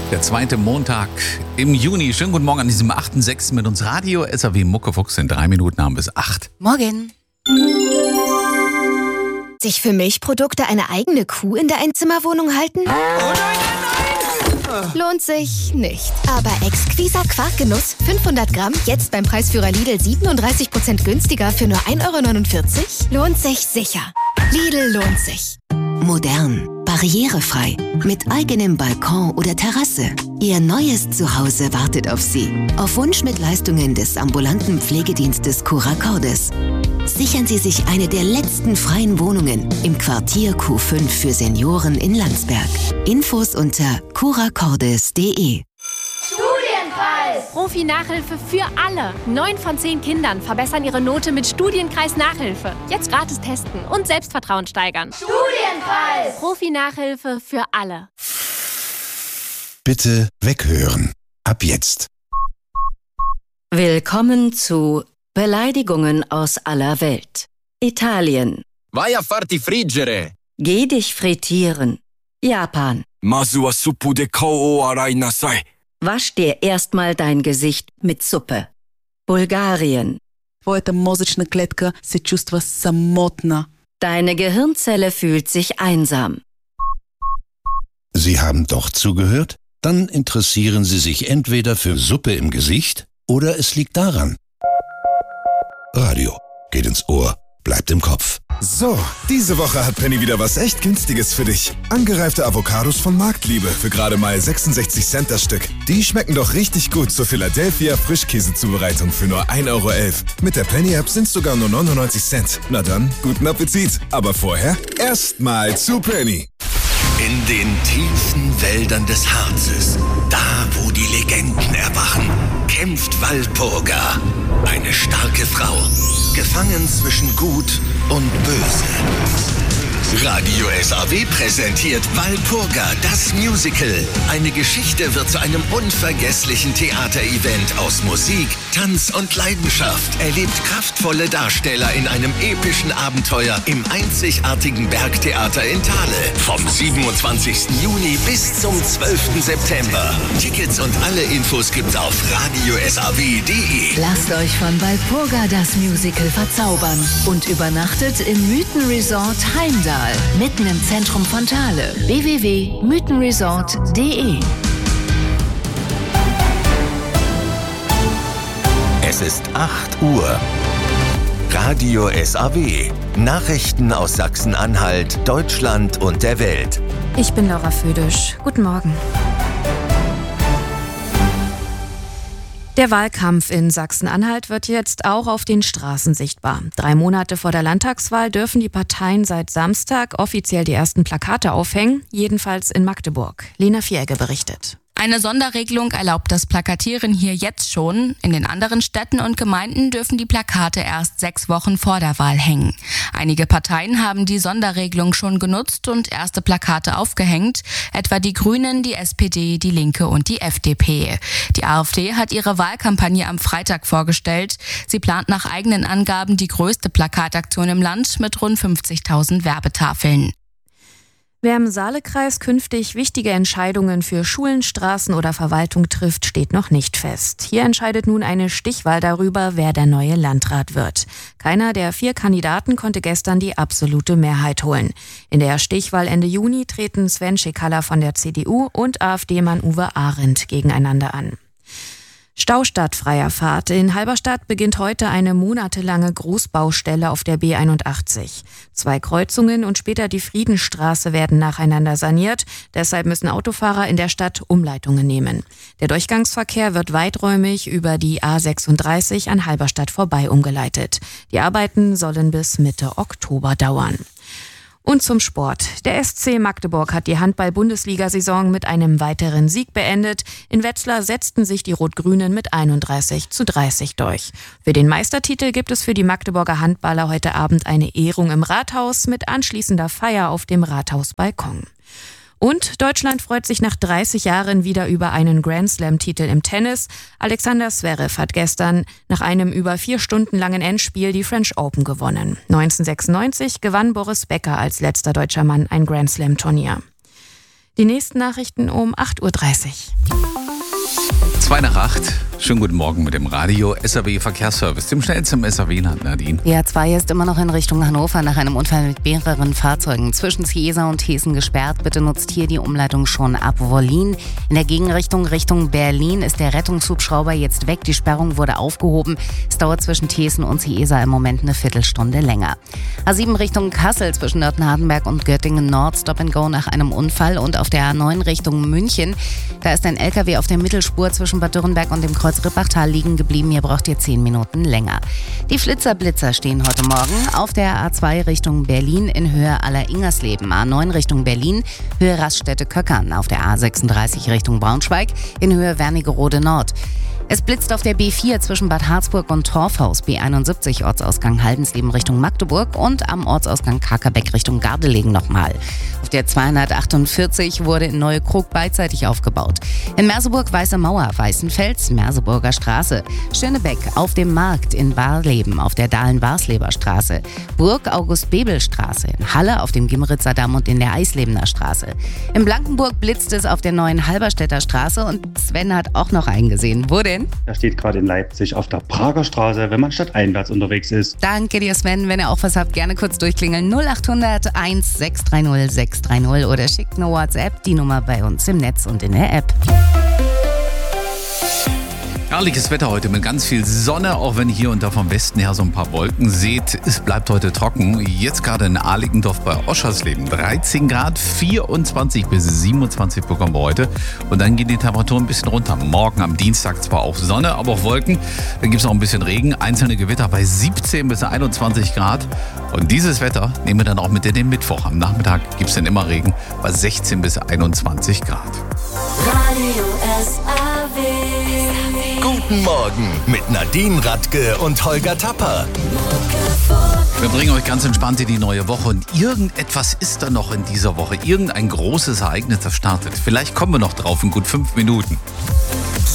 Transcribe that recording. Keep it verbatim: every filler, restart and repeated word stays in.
Der zweite Montag im Juni. Schönen guten Morgen an diesem achten sechsten mit uns Radio S A W Muckefuchs. In drei Minuten haben bis acht. Morgen. Sich für Milchprodukte eine eigene Kuh in der Einzimmerwohnung halten? Oh nein, nein, nein! Lohnt sich nicht. Aber Exquisa Quarkgenuss fünfhundert Gramm, jetzt beim Preisführer Lidl siebenunddreißig Prozent günstiger für nur ein Euro neunundvierzig? Lohnt sich sicher. Lidl lohnt sich. Modern, barrierefrei, mit eigenem Balkon oder Terrasse. Ihr neues Zuhause wartet auf Sie. Auf Wunsch mit Leistungen des ambulanten Pflegedienstes Cura Cordis. Sichern Sie sich eine der letzten freien Wohnungen im Quartier Q fünf für Senioren in Landsberg. Infos unter cura cordis punkt de. Studienkreis! Profi-Nachhilfe für alle. Neun von zehn Kindern verbessern ihre Note mit Studienkreis-Nachhilfe. Jetzt gratis testen und Selbstvertrauen steigern. Studienkreis! Profi-Nachhilfe für alle. Bitte weghören. Ab jetzt. Willkommen zu Beleidigungen aus aller Welt. Italien. Vai a farti friggere. Geh dich frittieren. Japan. Masu wa suppu de kou o arai nasai. Wasch dir erstmal dein Gesicht mit Suppe. Bulgarien. Твоята мозъчна клетка се чувства самотна. Deine Gehirnzelle fühlt sich einsam. Sie haben doch zugehört? Dann interessieren Sie sich entweder für Suppe im Gesicht oder es liegt daran. Radio geht ins Ohr, bleibt im Kopf. So, diese Woche hat Penny wieder was echt Günstiges für dich. Angereifte Avocados von Marktliebe für gerade mal sechsundsechzig Cent das Stück. Die schmecken doch richtig gut zur Philadelphia Frischkäsezubereitung für nur ein Euro elf. Mit der Penny-App sind es sogar nur neunundneunzig Cent. Na dann, guten Appetit. Aber vorher erstmal zu Penny. In den tiefen Wäldern des Harzes, da wo die Legenden erwachen, kämpft Walpurga, eine starke Frau, gefangen zwischen Gut und Böse. Radio S A W präsentiert Walpurga, das Musical. Eine Geschichte wird zu einem unvergesslichen Theaterevent aus Musik, Tanz und Leidenschaft. Erlebt kraftvolle Darsteller in einem epischen Abenteuer im einzigartigen Bergtheater in Thale. Vom siebenundzwanzigsten Juni bis zum zwölften September. Tickets und alle Infos gibt's auf radio s a w punkt de. Lasst euch von Walpurga das Musical verzaubern und übernachtet im Mythenresort Heimdall. Mitten im Zentrum von Thale. w w w punkt mythenresort punkt de. Es ist acht Uhr. Radio S A W. Nachrichten aus Sachsen-Anhalt, Deutschland und der Welt. Ich bin Laura Födisch. Guten Morgen. Der Wahlkampf in Sachsen-Anhalt wird jetzt auch auf den Straßen sichtbar. Drei Monate vor der Landtagswahl dürfen die Parteien seit Samstag offiziell die ersten Plakate aufhängen, jedenfalls in Magdeburg. Lena Vierge berichtet. Eine Sonderregelung erlaubt das Plakatieren hier jetzt schon. In den anderen Städten und Gemeinden dürfen die Plakate erst sechs Wochen vor der Wahl hängen. Einige Parteien haben die Sonderregelung schon genutzt und erste Plakate aufgehängt, etwa die Grünen, die S P D, die Linke und die F D P. Die AfD hat ihre Wahlkampagne am Freitag vorgestellt. Sie plant nach eigenen Angaben die größte Plakataktion im Land mit rund fünfzigtausend Werbetafeln. Wer im Saalekreis künftig wichtige Entscheidungen für Schulen, Straßen oder Verwaltung trifft, steht noch nicht fest. Hier entscheidet nun eine Stichwahl darüber, wer der neue Landrat wird. Keiner der vier Kandidaten konnte gestern die absolute Mehrheit holen. In der Stichwahl Ende Juni treten Sven Schekalla von der C D U und AfD-Mann Uwe Arendt gegeneinander an. Staustartfreier Fahrt. In Halberstadt beginnt heute eine monatelange Großbaustelle auf der B einundachtzig. Zwei Kreuzungen und später die Friedenstraße werden nacheinander saniert. Deshalb müssen Autofahrer in der Stadt Umleitungen nehmen. Der Durchgangsverkehr wird weiträumig über die A sechsunddreißig an Halberstadt vorbei umgeleitet. Die Arbeiten sollen bis Mitte Oktober dauern. Und zum Sport. Der S C Magdeburg hat die Handball-Bundesliga-Saison mit einem weiteren Sieg beendet. In Wetzlar setzten sich die Rot-Grünen mit einunddreißig zu dreißig durch. Für den Meistertitel gibt es für die Magdeburger Handballer heute Abend eine Ehrung im Rathaus mit anschließender Feier auf dem Rathausbalkon. Und Deutschland freut sich nach dreißig Jahren wieder über einen Grand-Slam-Titel im Tennis. Alexander Zverev hat gestern nach einem über vier Stunden langen Endspiel die French Open gewonnen. neunzehnhundertsechsundneunzig gewann Boris Becker als letzter deutscher Mann ein Grand-Slam-Turnier. Die nächsten Nachrichten um acht Uhr dreißig. Zwei nach acht. Schönen guten Morgen mit dem Radio S R W Verkehrsservice, dem schnellsten S R W-Land, Nadine. Die A zwei ist immer noch in Richtung Hannover nach einem Unfall mit mehreren Fahrzeugen zwischen Ciesa und Hessen gesperrt. Bitte nutzt hier die Umleitung schon ab Wollin. In der Gegenrichtung Richtung Berlin ist der Rettungshubschrauber jetzt weg. Die Sperrung wurde aufgehoben. Es dauert zwischen Hessen und Ciesa im Moment eine Viertelstunde länger. A sieben Richtung Kassel zwischen Nörten-Hardenberg und Göttingen Nord, Stop and Go nach einem Unfall. Und auf der A neun Richtung München, da ist ein L K W auf der Mittelspur zwischen Bad Dürrenberg und dem Kreuz Rippachtal liegen geblieben. Hier braucht ihr zehn Minuten länger. Die Flitzer-Blitzer stehen heute Morgen auf der A zwei Richtung Berlin in Höhe Aller-Ingersleben, A neun Richtung Berlin, Höhe Raststätte-Köckern, auf der A sechsunddreißig Richtung Braunschweig in Höhe Wernigerode Nord. Es blitzt auf der B vier zwischen Bad Harzburg und Torfhaus, B einundsiebzig Ortsausgang Haldensleben Richtung Magdeburg und am Ortsausgang Kakerbeck Richtung Gardelegen nochmal. Auf der zweihundertachtundvierzig wurde in Neuekrug beidseitig aufgebaut. In Merseburg Weiße Mauer, Weißenfels, Merseburger Straße. Schönebeck auf dem Markt in Barleben auf der Dahlen-Barsleber Straße. Burg August-Bebel-Straße. In Halle auf dem Gimritzer Damm und in der Eislebener Straße. In Blankenburg blitzt es auf der neuen Halberstädter Straße und Sven hat auch noch eingesehen. Wo denn? Er steht gerade in Leipzig auf der Prager Straße, wenn man stadteinwärts unterwegs ist. Danke dir, Sven. Wenn ihr auch was habt, gerne kurz durchklingeln. null acht hundert eins sechs drei null sechs drei null oder schickt eine WhatsApp, die Nummer bei uns im Netz und in der App. Herrliches Wetter heute mit ganz viel Sonne, auch wenn hier und da vom Westen her so ein paar Wolken seht. Es bleibt heute trocken. Jetzt gerade in Arligendorf bei Oschersleben dreizehn Grad, vierundzwanzig bis siebenundzwanzig bekommen wir heute. Und dann geht die Temperatur ein bisschen runter. Morgen am Dienstag zwar auch Sonne, aber auch Wolken. Dann gibt es auch ein bisschen Regen, einzelne Gewitter bei siebzehn bis einundzwanzig Grad. Und dieses Wetter nehmen wir dann auch mit in den Mittwoch. Am Nachmittag gibt es dann immer Regen bei sechzehn bis einundzwanzig Grad. Radio S R W. Guten Morgen mit Nadine Radke und Holger Tapper. Wir bringen euch ganz entspannt in die neue Woche und irgendetwas ist da noch in dieser Woche. Irgendein großes Ereignis, das startet. Vielleicht kommen wir noch drauf in gut fünf Minuten.